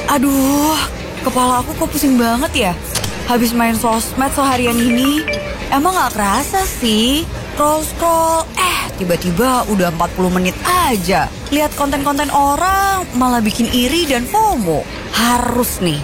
Aduh, kepala aku kok pusing banget ya. Habis main sosmed seharian ini. Emang gak kerasa sih. Scroll-scroll, tiba-tiba udah 40 menit aja. Lihat konten-konten orang malah bikin iri dan FOMO. Harus nih,